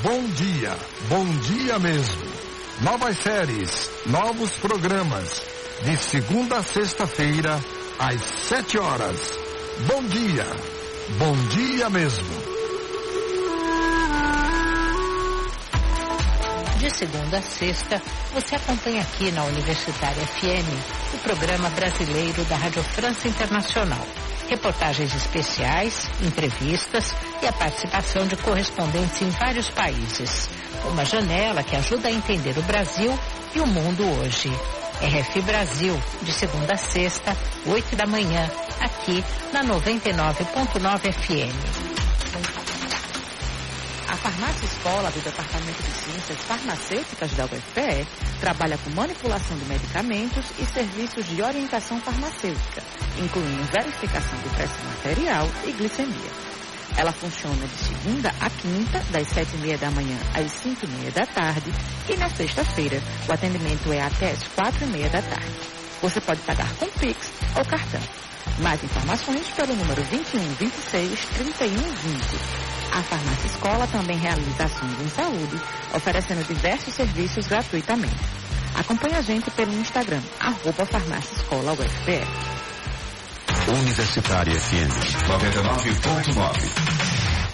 bom dia mesmo. Novas séries, novos programas, de segunda a sexta-feira, às 7 horas. Bom dia mesmo. De segunda a sexta, você acompanha aqui na Universitária FM o programa brasileiro da Rádio França Internacional. Reportagens especiais, entrevistas e a participação de correspondentes em vários países. Uma janela que ajuda a entender o Brasil e o mundo hoje. RF Brasil, de segunda a sexta, 8 da manhã, aqui na 99.9 FM. A Farmácia Escola do Departamento de Ciências Farmacêuticas da UFPE trabalha com manipulação de medicamentos e serviços de orientação farmacêutica, incluindo verificação de pressão arterial e glicemia. Ela funciona de segunda a quinta, das 7h30 da manhã às 5h30 da tarde, e na sexta-feira o atendimento é até às 4h30 da tarde. Você pode pagar com Pix ou cartão. Mais informações pelo número 21 26 31 20. A Farmácia Escola também realiza ações em saúde, oferecendo diversos serviços gratuitamente. Acompanhe a gente pelo Instagram, @Farmácia Escola UFPE. Universitária FM 99.9.